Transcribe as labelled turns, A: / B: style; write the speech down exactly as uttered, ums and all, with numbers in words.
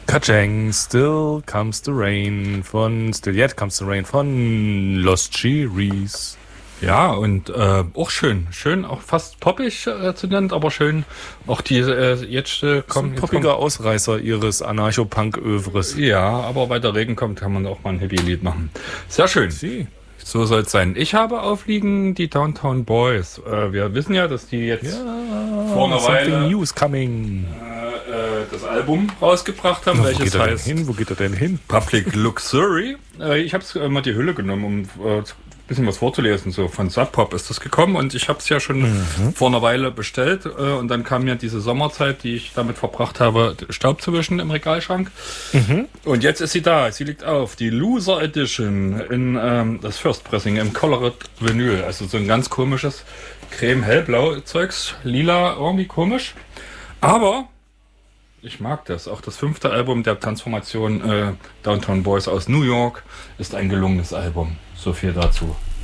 A: Kacheng, Still Comes the Rain von Still Yet Comes the Rain von Lost Cherries.
B: Ja, und äh, auch schön. Schön, auch fast poppig äh, zu nennen, aber schön. Auch die äh, jetzt äh, kommen.
A: Ein poppiger kommt, Ausreißer ihres Anarcho-Punk-Övres.
B: Ja, aber weil der Regen kommt, kann man auch mal ein Happy-Lied machen. Sehr schön. Sie. So soll es sein. Ich habe aufliegen die Downtown Boys. Äh, wir wissen ja, dass die jetzt
A: ja,
B: vor einer Weile
A: News coming.
B: Äh, äh, das Album rausgebracht haben,
A: Na,
B: welches
A: wo
B: heißt
A: hin? Wo geht er denn hin?
B: Public Luxury. Äh, ich habe äh, mal die Hülle genommen, um äh, bisschen was vorzulesen. So von Sub Pop ist das gekommen und ich habe es ja schon mhm. vor einer Weile bestellt äh, und dann kam ja diese Sommerzeit, die ich damit verbracht habe, Staub zu wischen im Regalschrank. Mhm. Und jetzt ist sie da. Sie liegt auf. Die Loser Edition in ähm, das First Pressing im Colored Vinyl. Also so ein ganz komisches Creme-Hellblau Zeugs. Lila, irgendwie komisch. Aber ich mag das. Auch das fünfte Album der Transformation äh, Downtown Boys aus New York ist ein gelungenes Album. So viel dazu.